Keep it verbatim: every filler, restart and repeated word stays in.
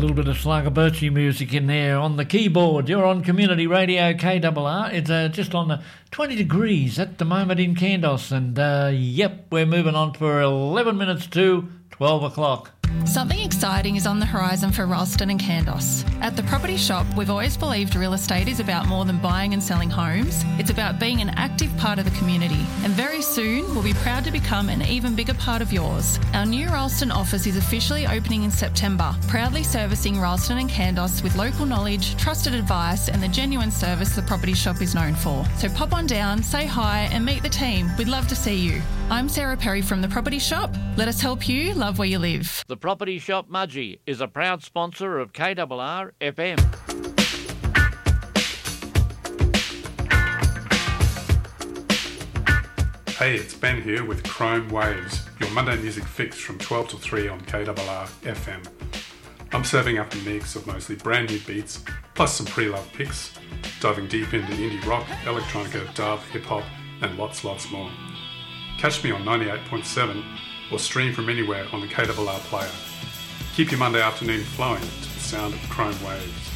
little bit of Slugger music in there on the keyboard. You're on Community Radio K R R. It's uh, just on the twenty degrees at the moment in Kandos. And, uh, yep, we're moving on for eleven minutes to twelve o'clock. Something exciting is on the horizon for Ralston and Kandos. At the Property Shop, we've always believed real estate is about more than buying and selling homes. It's about being an active part of the community. And very soon, we'll be proud to become an even bigger part of yours. Our new Ralston office is officially opening in September, proudly servicing Ralston and Kandos with local knowledge, trusted advice and the genuine service the Property Shop is known for. So pop on down, say hi and meet the team. We'd love to see you. I'm Sarah Perry from the Property Shop. Let us help you love where you live. The Property Shop Mudgee is a proud sponsor of K R R F M. Hey, it's Ben here with Chrome Waves, your Monday music fix from twelve to three on K R R F M. I'm serving up a mix of mostly brand new beats, plus some pre-loved picks, diving deep into indie rock, electronica, dub, hip-hop, and lots, lots more. Catch me on ninety-eight point seven or stream from anywhere on the K R R player. Keep your Monday afternoon flowing to the sound of Chrome Waves.